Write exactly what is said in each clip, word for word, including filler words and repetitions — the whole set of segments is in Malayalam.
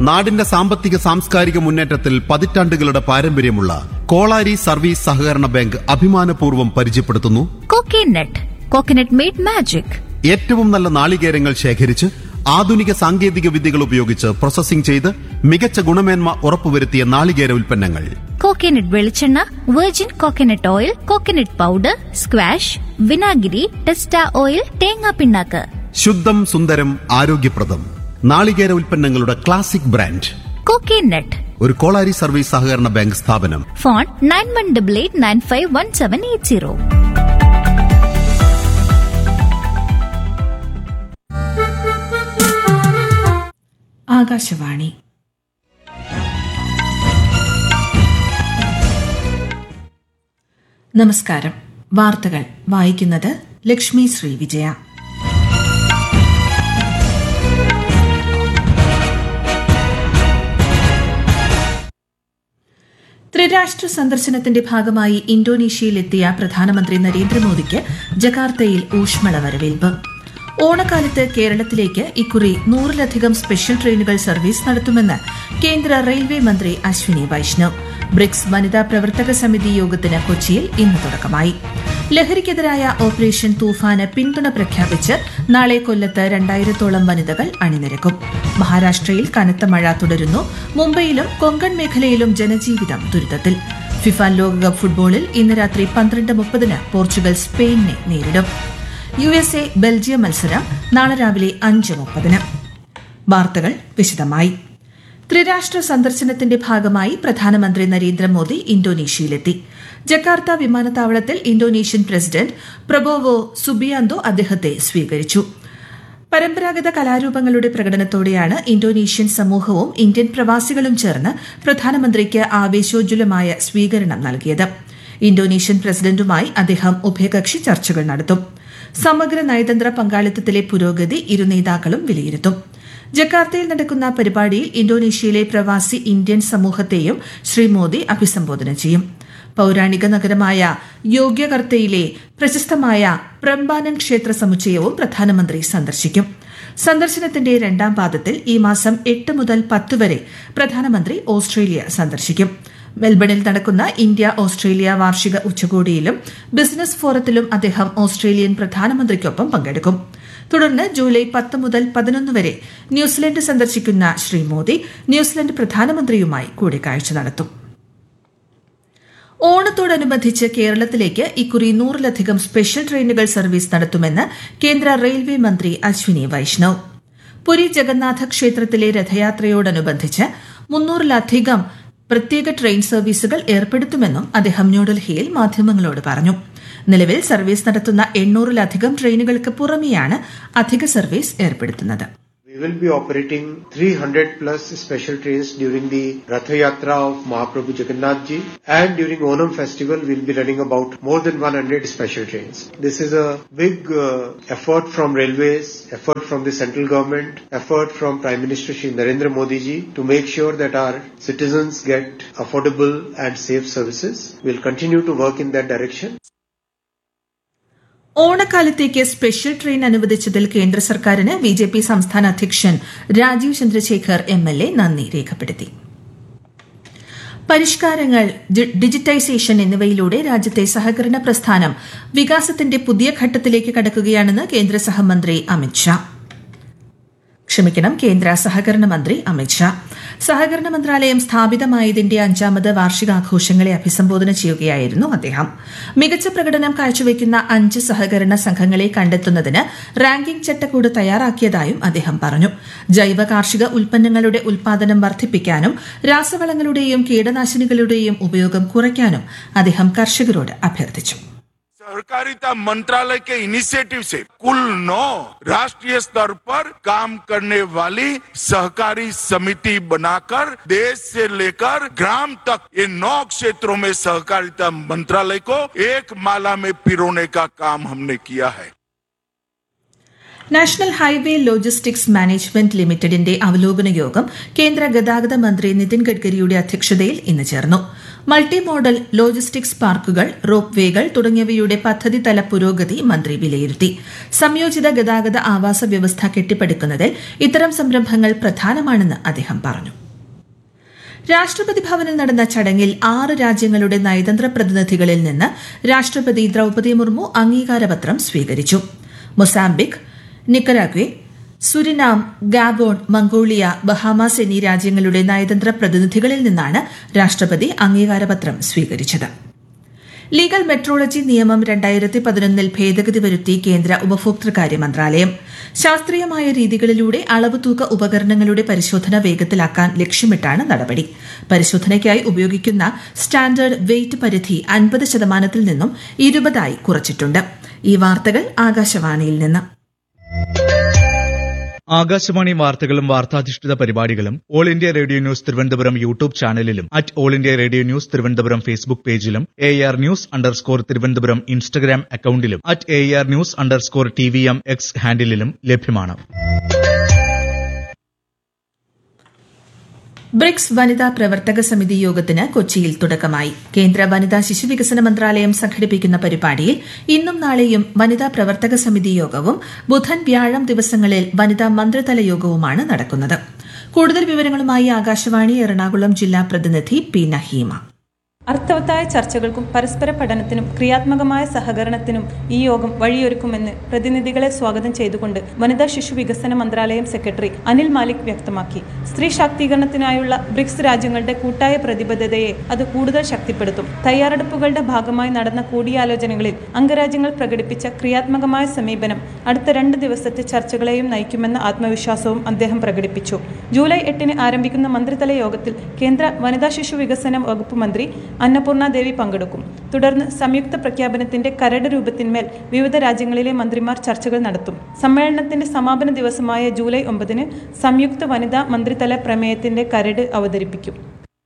നാടിന്റെ സാമ്പത്തിക സാംസ്കാരിക മുന്നേറ്റത്തിൽ പതിറ്റാണ്ടുകളുടെ പാരമ്പര്യമുള്ള കോളാരി സർവീസ് സഹകരണ ബാങ്ക് അഭിമാനപൂർവ്വം പരിചയപ്പെടുത്തുന്നു കോക്കനട്ട്. Coconut made magic. ഏറ്റവും നല്ല നാളികേരങ്ങൾ ശേഖരിച്ച് ആധുനിക സാങ്കേതിക വിദ്യകൾ ഉപയോഗിച്ച് പ്രോസസ്സിംഗ് ചെയ്ത് മികച്ച ഗുണമേന്മ ഉറപ്പുവരുത്തിയ നാളികേര ഉൽപ്പന്നങ്ങൾ. കോക്കനട്ട് വെളിച്ചെണ്ണ, virgin coconut oil, coconut powder, squash, വിനാഗിരി, ടെസ്റ്റ ഓയിൽ, തേങ്ങാ പിണ്ണാക്ക്. ശുദ്ധം, സുന്ദരം, ആരോഗ്യപ്രദം നാളികേര ഉൽപ്പന്നങ്ങളുടെ ക്ലാസിക് ബ്രാൻഡ് കോക്കനട്ട്. ഒരു കോളാരി സർവീസ് സഹകരണ ബാങ്ക് സ്ഥാപനം. Phone nine one double eight nine five one seven eight zero. Akashvani. നമസ്കാരം. വാർത്തകൾ വായിക്കുന്നത് ലക്ഷ്മി ശ്രീ വിജയ. ത്രിരാഷ്ട്ര സന്ദർശനത്തിന്റെ ഭാഗമായി ഇന്തോനേഷ്യയിലെത്തിയ പ്രധാനമന്ത്രി നരേന്ദ്രമോദിക്ക് ജക്കാർത്തയിൽ ഊഷ്മള വരവേൽപ്പ്. ഓണക്കാലത്ത് കേരളത്തിലേക്ക് ഇക്കുറി നൂറിലധികം സ്പെഷ്യൽ ട്രെയിനുകൾ സർവീസ് നടത്തുമെന്ന് കേന്ദ്ര റെയിൽവേ മന്ത്രി അശ്വിനി വൈഷ്ണവ്. ബ്രിക്സ് വനിതാ പ്രവർത്തക സമിതി യോഗത്തിന് കൊച്ചിയിൽ ഇന്ന് തുടക്കമായി. ലഹരിക്കെതിരായ ഓപ്പറേഷൻ തൂഫാന് പിന്തുണ പ്രഖ്യാപിച്ച് നാളെ കൊല്ലത്ത് രണ്ടായിരത്തോളം വനിതകൾ അണിനിരക്കും. മഹാരാഷ്ട്രയിൽ കനത്ത മഴ തുടരുന്നു. മുംബൈയിലും കൊങ്കൺ മേഖലയിലും ജനജീവിതം ദുരിതത്തിൽ. ഫിഫ ലോകകപ്പ് ഫുട്ബോളിൽ ഇന്ന് രാത്രി പന്ത്രണ്ട് മുപ്പതിന് പോർച്ചുഗൽ സ്പെയിനിനെ നേരിടും. യു എസ് എ ബെൽജിയം മത്സരം നാളെ രാവിലെ അഞ്ച് മുപ്പതിന്. വാർത്തകൾ വിശദമായി. ത്രിരാഷ്ട്ര സന്ദർശനത്തിന്റെ ഭാഗമായി പ്രധാനമന്ത്രി നരേന്ദ്രമോദി ഇന്തോനേഷ്യയിലെത്തി. ജക്കാർത്ത വിമാനത്താവളത്തിൽ ഇന്തോനേഷ്യൻ പ്രസിഡന്റ് പ്രബോവോ സുബിയാന്തോ അദ്ദേഹത്തെ സ്വീകരിച്ചു. പരമ്പരാഗത കലാരൂപങ്ങളുടെ പ്രകടനത്തോടെയാണ് ഇന്തോനേഷ്യൻ സമൂഹവും ഇന്ത്യൻ പ്രവാസികളും ചേർന്ന് പ്രധാനമന്ത്രിക്ക് ആവേശോജ്വലമായ സ്വീകരണം നൽകിയത്. ഇന്തോനേഷ്യൻ പ്രസിഡന്റുമായി അദ്ദേഹം ഉഭയകക്ഷി ചർച്ചകൾ നടത്തും. സമഗ്ര നയതന്ത്ര പങ്കാളിത്തത്തിലെ പുരോഗതി ഇരു നേതാക്കളും വിലയിരുത്തും. ജക്കാർത്തയിൽ നടക്കുന്ന പരിപാടിയിൽ ഇന്തോനേഷ്യയിലെ പ്രവാസി ഇന്ത്യൻ സമൂഹത്തെയും ശ്രീ മോദി അഭിസംബോധന ചെയ്യും. പൌരാണിക നഗരമായ യോഗ്യകർത്തയിലെ പ്രശസ്തമായ പ്രംബാനൻ ക്ഷേത്ര സമുച്ചയവും പ്രധാനമന്ത്രി സന്ദർശിക്കും. സന്ദർശനത്തിന്റെ രണ്ടാം പാദത്തിൽ ഈ മാസം എട്ട് മുതൽ പത്ത് വരെ പ്രധാനമന്ത്രി ഓസ്ട്രേലിയ സന്ദർശിക്കും. മെൽബണിൽ നടക്കുന്ന ഇന്ത്യ ഓസ്ട്രേലിയ വാർഷിക ഉച്ചകോടിയിലും ബിസിനസ് ഫോറത്തിലും അദ്ദേഹം ഓസ്ട്രേലിയൻ പ്രധാനമന്ത്രിക്കൊപ്പം പങ്കെടുക്കും. തുടർന്ന് ജൂലൈ പത്ത് മുതൽ പതിനൊന്ന് വരെ ന്യൂസിലൻഡ് സന്ദർശിക്കുന്ന ശ്രീ മോദി ന്യൂസിലൻഡ് പ്രധാനമന്ത്രിയുമായി കൂടിക്കാഴ്ച നടത്തും. ഓണത്തോടനുബന്ധിച്ച് കേരളത്തിലേക്ക് ഇക്കുറി നൂറിലധികം സ്പെഷ്യൽ ട്രെയിനുകൾ സർവീസ് നടത്തുമെന്ന് കേന്ദ്ര റെയിൽവേ മന്ത്രി അശ്വിനി വൈഷ്ണവ്. പുരി ജഗന്നാഥ ക്ഷേത്രത്തിലെ രഥയാത്രയോടനുബന്ധിച്ച് മുന്നൂറിലധികം പ്രത്യേക ട്രെയിൻ സർവീസുകൾ ഏർപ്പെടുത്തുമെന്നും അദ്ദേഹം ന്യൂഡൽഹിയിൽ മാധ്യമങ്ങളോട് പറഞ്ഞു. നിലവിൽ സർവീസ് നടത്തുന്ന എണ്ണൂറിലധികം ട്രെയിനുകൾക്ക് പുറമെയാണ് അധിക സർവീസ് ഏർപ്പെടുത്തുന്നത്. We will be operating three hundred plus special trains during the Ratha Yatra of Mahaprabhu Jagannath Ji, and during Onam festival we will be running about more than one hundred special trains. This is a big uh, effort from railways, effort from the central government, effort from Prime Minister Shri Narendra Modi Ji to make sure that our citizens get affordable and safe services. We will continue to work in that direction. ഓണക്കാലത്തേക്ക് special train അനുവദിച്ചതിൽ കേന്ദ്ര സർക്കാരിന് ബി ജെ പി സംസ്ഥാന അധ്യക്ഷൻ Rajeev Chandrasekhar M L A നന്ദി രേഖപ്പെടുത്തി. പരിഷ്കാരങ്ങൾ, ഡിജിറ്റൈസേഷൻ എന്നിവയിലൂടെ രാജ്യത്തെ സഹകരണ പ്രസ്ഥാനം വികാസത്തിന്റെ പുതിയ ഘട്ടത്തിലേക്ക് കടക്കുകയാണെന്ന് കേന്ദ്ര സഹമന്ത്രി അമിത്ഷാ ക്ഷമിക്കണം കേന്ദ്ര സഹകരണ മന്ത്രി അമിത്ഷാ സഹകരണ മന്ത്രാലയം സ്ഥാപിതമായതിന്റെ അഞ്ചാമത് വാർഷികാഘോഷങ്ങളെ അഭിസംബോധന ചെയ്യുകയായിരുന്നു അദ്ദേഹം. മികച്ച പ്രകടനം കാഴ്ചവെക്കുന്ന അഞ്ച് സഹകരണ സംഘങ്ങളെ കണ്ടെത്തുന്നതിന് റാങ്കിംഗ് ചട്ടക്കൂട് തയ്യാറാക്കിയതായും അദ്ദേഹം പറഞ്ഞു. ജൈവ കാർഷിക ഉൽപ്പന്നങ്ങളുടെ ഉൽപാദനം വർദ്ധിപ്പിക്കാനും രാസവളങ്ങളുടെയും കീടനാശിനികളുടെയും ഉപയോഗം കുറയ്ക്കാനും അദ്ദേഹം കർഷകരോട് അഭ്യർത്ഥിച്ചു. सहकारिता मंत्रालय के इनिशिएटिव से कुल नौ राष्ट्रीय स्तर पर काम करने वाली सहकारी समिति बनाकर देश से लेकर ग्राम तक ये नौ क्षेत्रों में सहकारिता मंत्रालय को एक माला में पिरोने का काम हमने किया है. നാഷണൽ ഹൈവേ ലോജിസ്റ്റിക്സ് മാനേജ്മെന്റ് ലിമിറ്റഡിന്റെ അവലോകന യോഗം കേന്ദ്ര ഗതാഗത മന്ത്രി നിതിൻ ഗഡ്കരിയുടെ അധ്യക്ഷതയിൽ ഇന്ന് ചേർന്നു. മൾട്ടി മോഡൽ ലോജിസ്റ്റിക്സ് പാർക്കുകൾ, റോപ്പ് വേകൾ തുടങ്ങിയവയുടെ പദ്ധതിതല പുരോഗതി മന്ത്രി വിലയിരുത്തി. സംയോജിത ഗതാഗത ആവാസ വ്യവസ്ഥ കെട്ടിപ്പടുക്കുന്നതിൽ ഇത്തരം സംരംഭങ്ങൾ പ്രധാനമാണെന്ന് അദ്ദേഹം പറഞ്ഞു. രാഷ്ട്രപതി ഭവനിൽ നടന്ന ചടങ്ങിൽ ആറ് രാജ്യങ്ങളുടെ നയതന്ത്ര പ്രതിനിധികളിൽ നിന്ന് രാഷ്ട്രപതി ദ്രൌപദി മുർമു അംഗീകാരപത്രം സ്വീകരിച്ചു. Mozambique, Nicaragua, Suriname, Gabon, Mongolia, Bahamas എന്നീ രാജ്യങ്ങളുടെ നയതന്ത്ര പ്രതിനിധികളിൽ നിന്നാണ് രാഷ്ട്രപതി അംഗീകാരപത്രം സ്വീകരിച്ചത്. ലീഗൽ മെട്രോളജി നിയമം രണ്ടായിരത്തി പതിനൊന്നിൽ ഭേദഗതി വരുത്തി കേന്ദ്ര ഉപഭോക്തൃകാര്യ മന്ത്രാലയം. ശാസ്ത്രീയമായ രീതികളിലൂടെ അളവുതൂക്ക ഉപകരണങ്ങളുടെ പരിശോധന വേഗത്തിലാക്കാൻ ലക്ഷ്യമിട്ടാണ് നടപടി. പരിശോധനയ്ക്കായി ഉപയോഗിക്കുന്ന സ്റ്റാൻഡേർഡ് വെയ്റ്റ് പരിധി അൻപത് ശതമാനത്തിൽ നിന്നും ഇരുപതായി കുറച്ചിട്ടുണ്ട്. ഈ വാർത്തകൾ ആകാശവാണിയിൽ നിന്ന്. ആകാശവാണി വാർത്തകളും വാർത്താധിഷ്ഠിത പരിപാടികളും all India radio news Thiruvananthapuram YouTube ചാനലിലും at all India radio news Thiruvananthapuram Facebook പേജിലും A R news underscore Thiruvananthapuram Instagram അക്കൌണ്ടിലും at A R news underscore T V M X ഹാൻഡിലും ലഭ്യമാണ്. ബ്രിക്സ് വനിതാ പ്രവർത്തക സമിതി യോഗത്തിന് കൊച്ചിയിൽ തുടക്കമായി. കേന്ദ്ര വനിതാ ശിശുവികസന മന്ത്രാലയം സംഘടിപ്പിക്കുന്ന പരിപാടിയിൽ ഇന്നും നാളെയും വനിതാ പ്രവർത്തക സമിതി യോഗവും ബുധൻ, വ്യാഴം ദിവസങ്ങളിൽ വനിതാ മന്ത്രിതല യോഗവുമാണ് നടക്കുന്നത്. കൂടുതൽ വിവരങ്ങളുമായി ആകാശവാണി എറണാകുളം ജില്ലാ പ്രതിനിധി പി നഹീമ. അർത്ഥവത്തായ ചർച്ചകൾക്കും പരസ്പര പഠനത്തിനും ക്രിയാത്മകമായ സഹകരണത്തിനും ഈ യോഗം വഴിയൊരുക്കുമെന്ന് പ്രതിനിധികളെ സ്വാഗതം ചെയ്തുകൊണ്ട് വനിതാ ശിശു വികസന മന്ത്രാലയം സെക്രട്ടറി അനിൽ മാലിക് വ്യക്തമാക്കി. സ്ത്രീ ശാക്തീകരണത്തിനായുള്ള ബ്രിക്സ് രാജ്യങ്ങളുടെ കൂട്ടായ പ്രതിബദ്ധതയെ അത് കൂടുതൽ ശക്തിപ്പെടുത്തും. തയ്യാറെടുപ്പുകളുടെ ഭാഗമായി നടന്ന കൂടിയാലോചനകളിൽ അംഗരാജ്യങ്ങൾ പ്രകടിപ്പിച്ച ക്രിയാത്മകമായ സമീപനം അടുത്ത രണ്ട് ദിവസത്തെ ചർച്ചകളെയും നയിക്കുമെന്ന ആത്മവിശ്വാസവും അദ്ദേഹം പ്രകടിപ്പിച്ചു. ജൂലൈ എട്ടിന് ആരംഭിക്കുന്ന മന്ത്രിതല യോഗത്തിൽ കേന്ദ്ര വനിതാ ശിശു വികസന വകുപ്പ് മന്ത്രി അന്നപൂർണ ദേവി പങ്കെടുക്കും. തുടർന്ന് സംയുക്ത പ്രഖ്യാപനത്തിന്റെ കരട് രൂപത്തിന്മേൽ വിവിധ രാജ്യങ്ങളിലെ മന്ത്രിമാർ ചർച്ചകൾ നടത്തും. സമ്മേളനത്തിന്റെ സമാപന ദിവസമായ ജൂലൈ ഒമ്പതിന് സംയുക്ത വനിതാ മന്ത്രിതല പ്രമേയത്തിന്റെ കരട് അവതരിപ്പിക്കും.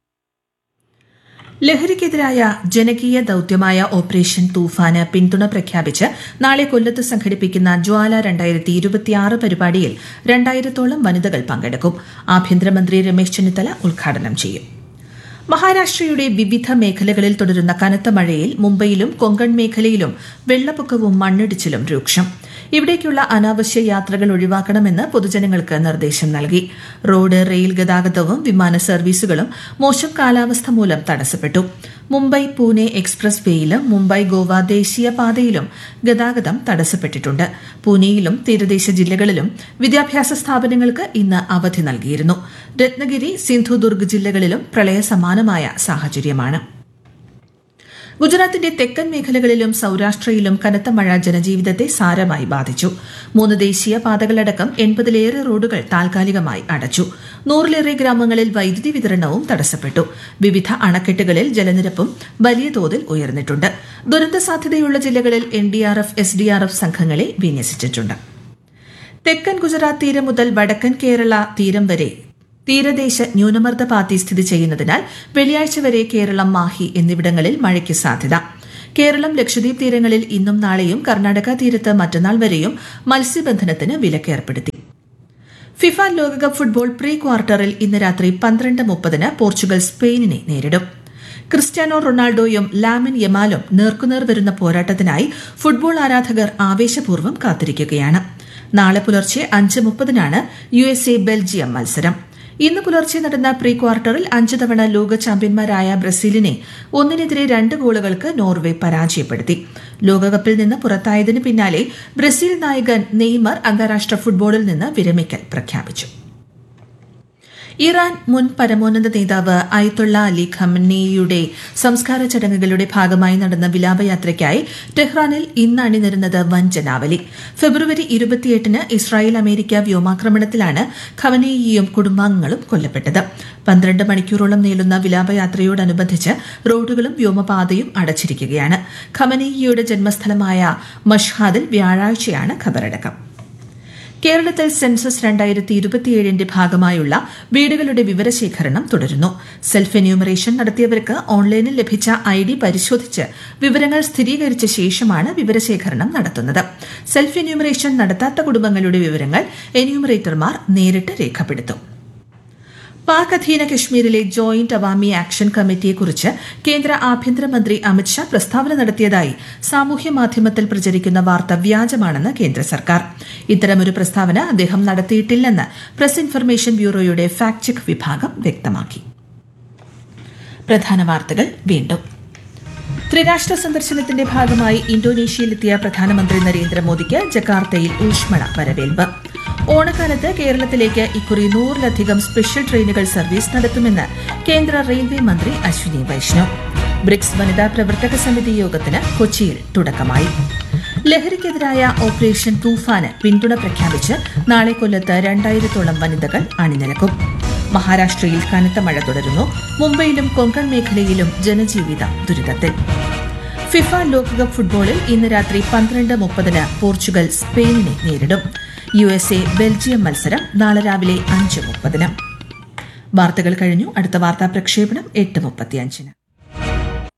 ലഹരിക്കെതിരായ ജനകീയ ദൌത്യമായ ഓപ്പറേഷൻ തൂഫാന് പിന്തുണ പ്രഖ്യാപിച്ച് നാളെ കൊല്ലത്ത് സംഘടിപ്പിക്കുന്ന ജ്വാല രണ്ടായിരത്തി ഇരുപത്തിയാറ് പരിപാടിയിൽ രണ്ടായിരത്തോളം വനിതകൾ പങ്കെടുക്കും. ആഭ്യന്തരമന്ത്രി രമേശ് ചെന്നിത്തല ഉദ്ഘാടനം ചെയ്യും. മഹാരാഷ്ട്രയുടെ വിവിധ മേഖലകളിൽ തുടരുന്ന കനത്ത മഴയിൽ മുംബൈയിലും കൊങ്കൺ മേഖലയിലും വെള്ളപ്പൊക്കവും മണ്ണിടിച്ചിലും രൂക്ഷം. ഇവിടേക്കുള്ള അനാവശ്യ യാത്രകൾ ഒഴിവാക്കണമെന്ന് പൊതുജനങ്ങൾക്ക് നിർദ്ദേശം നൽകി. റോഡ്, റെയിൽ ഗതാഗതവും വിമാന സർവീസുകളും മോശം കാലാവസ്ഥ മൂലം തടസ്സപ്പെട്ടു. മുംബൈ പൂനെ എക്സ്പ്രസ് വേയിലും മുംബൈ ഗോവ ദേശീയപാതയിലും ഗതാഗതം തടസ്സപ്പെട്ടിട്ടുണ്ട്. പൂനെയിലും തീരദേശ ജില്ലകളിലും വിദ്യാഭ്യാസ സ്ഥാപനങ്ങൾക്ക് ഇന്ന് അവധി നൽകിയിരുന്നു. രത്നഗിരി, സിന്ധുദുർഗ് ജില്ലകളിലും പ്രളയ സമാനമായ സാഹചര്യമാണ്. ഗുജറാത്തിന്റെ തെക്കൻ മേഖലകളിലും സൌരാഷ്ട്രയിലും കനത്ത മഴ ജനജീവിതത്തെ സാരമായി ബാധിച്ചു. മൂന്ന് ദേശീയ പാതകളടക്കം എൺപതിലേറെ റോഡുകൾ താൽക്കാലികമായി അടച്ചു. നൂറിലേറെ ഗ്രാമങ്ങളിൽ വൈദ്യുതി വിതരണവും തടസ്സപ്പെട്ടു. വിവിധ അണക്കെട്ടുകളിൽ ജലനിരപ്പും വലിയ തോതിൽ ഉയർന്നിട്ടുണ്ട്. ദുരന്ത സാധ്യതയുള്ള ജില്ലകളിൽ N D R F, S D R F സംഘങ്ങളെ വിന്യസിച്ചിട്ടുണ്ട്. തെക്കൻ ഗുജറാത്ത് തീരം മുതൽ വടക്കൻ കേരള തീരം വരെ തീരദേശ ന്യൂനമർദ്ദ പാത്തി സ്ഥിതി ചെയ്യുന്നതിനാൽ വെള്ളിയാഴ്ച വരെ കേരളം, മാഹി എന്നിവിടങ്ങളിൽ മഴയ്ക്ക് സാധ്യത. കേരളം, ലക്ഷദ്വീപ് തീരങ്ങളിൽ ഇന്നും നാളെയും, കർണാടക തീരത്ത് മറ്റന്നാൾ വരെയും മത്സ്യബന്ധനത്തിന് വിലക്കേർപ്പെടുത്തി. ഫിഫ ലോകകപ്പ് ഫുട്ബോൾ പ്രീ ക്വാർട്ടറിൽ ഇന്ന് രാത്രി പന്ത്രണ്ട് മുപ്പതിന് പോർച്ചുഗൽ സ്പെയിനിനെ നേരിടും. ക്രിസ്ത്യാനോ റൊണാൾഡോയും ലാമിൻ യമാലും നേർക്കുനേർ വരുന്ന പോരാട്ടത്തിനായി ഫുട്ബോൾ ആരാധകർ ആവേശപൂർവ്വം കാത്തിരിക്കുകയാണ്. നാളെ പുലർച്ചെ അഞ്ച് മുപ്പതിനാണ് യു എസ് എ ബെൽജിയം മത്സരം. ഇന്ന് പുലർച്ചെ നടന്ന പ്രീ ക്വാർട്ടറിൽ അഞ്ചു തവണ ലോക ചാമ്പ്യന്മാരായ ബ്രസീലിനെ ഒന്നിനെതിരെ രണ്ട് ഗോളുകൾക്ക് നോർവെ പരാജയപ്പെടുത്തി. ലോകകപ്പിൽ നിന്ന് പുറത്തായതിന് പിന്നാലെ ബ്രസീൽ നായകൻ നെയ്മർ അന്താരാഷ്ട്ര ഫുട്ബോളിൽ നിന്ന് വിരമിക്കൽ പ്രഖ്യാപിച്ചു. ഇറാൻ മുൻ പരമോന്നത നേതാവ് അയത്തുള്ള അലി ഖമനേയിയുടെ സംസ്കാര ചടങ്ങുകളുടെ ഭാഗമായി നടന്ന വിലാപയാത്രയ്ക്കായി ടെഹ്റാനിൽ ഇന്ന് അണിനിരുന്നത് വൻ ജനാവലി. ഫെബ്രുവരി ഇരുപത്തിയെട്ടിന് ഇസ്രായേൽ അമേരിക്ക വ്യോമാക്രമണത്തിലാണ് ഖമനേയിയും കുടുംബാംഗങ്ങളും കൊല്ലപ്പെട്ടത്. പന്ത്രണ്ട് മണിക്കൂറോളം നീളുന്ന വിലാപയാത്രയോടനുബന്ധിച്ച് റോഡുകളും വ്യോമപാതയും അടച്ചിരിക്കുകയാണ്. ഖമനേയിയുടെ ജന്മസ്ഥലമായ മഷ്ഹാദിൽ വ്യാഴാഴ്ചയാണ് ഖബറടക്കം. കേരളത്തിൽ സെൻസസ് രണ്ടായിരത്തി ഇരുപത്തിയേഴിന്റെ ഭാഗമായുള്ള വീടുകളുടെ വിവരശേഖരണം തുടരുന്നു. സെൽഫ് എന്യൂമറേഷൻ നടത്തിയവർക്ക് ഓൺലൈനിൽ ലഭിച്ച ഐ ഡി പരിശോധിച്ച് വിവരങ്ങൾ സ്ഥിരീകരിച്ച ശേഷമാണ് വിവരശേഖരണം നടത്തുന്നത്. സെൽഫ് എന്യൂമറേഷൻ നടത്താത്ത കുടുംബങ്ങളുടെ വിവരങ്ങൾ എന്യൂമറേറ്റർമാർ നേരിട്ട് രേഖപ്പെടുത്തും. പാക് അധീന കശ്മീരിലെ ജോയിന്റ് അവാമി ആക്ഷൻ കമ്മിറ്റിയെക്കുറിച്ച് കേന്ദ്ര ആഭ്യന്തരമന്ത്രി അമിത്ഷാ പ്രസ്താവന നടത്തിയതായി സാമൂഹ്യ മാധ്യമത്തിൽ പ്രചരിക്കുന്ന വാർത്ത വ്യാജമാണെന്ന് കേന്ദ്ര സർക്കാർ. ഇത്തരമൊരു പ്രസ്താവന അദ്ദേഹം നടത്തിയിട്ടില്ലെന്ന് പ്രസ് ഇൻഫർമേഷൻ ബ്യൂറോയുടെ ഫാക്ട് ചെക്ക് വിഭാഗം വ്യക്തമാക്കി. പ്രധാന വാർത്തകൾ വീണ്ടും. ത്രിരാഷ്ട്ര സന്ദർശനത്തിന്റെ ഭാഗമായി ഇന്തോനേഷ്യയിലെത്തിയ പ്രധാനമന്ത്രി നരേന്ദ്രമോദിക്ക് ജക്കാർത്തയിൽ ഊഷ്മള വരവേൽപ്പ്. ഓണക്കാലത്ത് കേരളത്തിലേക്ക് ഇക്കുറി നൂറിലധികം സ്പെഷ്യൽ ട്രെയിനുകൾ സർവീസ് നടത്തുമെന്ന് കേന്ദ്ര റെയിൽവേ മന്ത്രി അശ്വിനി വൈഷ്ണവ്. ബ്രിക്സ് വനിതാ പ്രവർത്തക സമിതി യോഗത്തിന് കൊച്ചിയിൽ തുടക്കമായി. ലഹരിക്കെതിരായ ഓപ്പറേഷൻ തൂഫാന് പിന്തുണ പ്രഖ്യാപിച്ച് നാളെ കൊല്ലത്ത് രണ്ടായിരത്തോളം വനിതകൾ അണിനിരക്കും. മഹാരാഷ്ട്രയിൽ കനത്ത മഴ തുടരുന്നു. മുംബൈയിലും കൊങ്കൺ മേഖലയിലും ജനജീവിതം ദുരിതത്തിൽ. ഫിഫ ലോകകപ്പ് ഫുട്ബോളിൽ ഇന്ന് രാത്രി പന്ത്രണ്ട് മുപ്പതിന് പോർച്ചുഗൽ സ്പെയിനിനെ നേരിടും. യു എസ് എ ബെൽജിയം മത്സരം നാളെ രാവിലെ അഞ്ച് മുപ്പതിന്. വാർത്തകൾ കഴിഞ്ഞു. അടുത്ത വാർത്താ പ്രക്ഷേപണം എട്ട് മുപ്പത്തിയഞ്ചിന്.